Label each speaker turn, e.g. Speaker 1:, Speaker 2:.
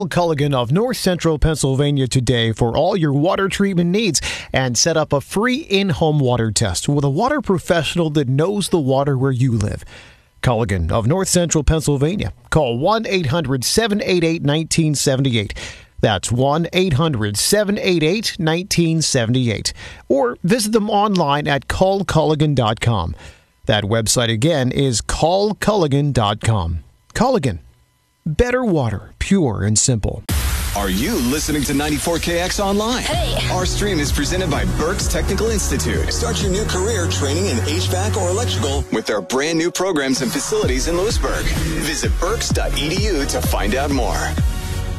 Speaker 1: Culligan of North Central Pennsylvania today for all your water treatment needs and set up a free in-home water test with a water professional that knows the water where you live. Culligan of North Central Pennsylvania. Call 1-800-788-1978. That's 1-800-788-1978. Or visit them online at callculligan.com. That website again is callculligan.com. Culligan. Better water, pure and simple.
Speaker 2: Are you listening to 94KX online?
Speaker 3: Hey.
Speaker 2: Our stream is presented by Berks Technical Institute. Start your new career training in HVAC or electrical with their brand new programs and facilities in Lewisburg. Visit berks.edu to find out more.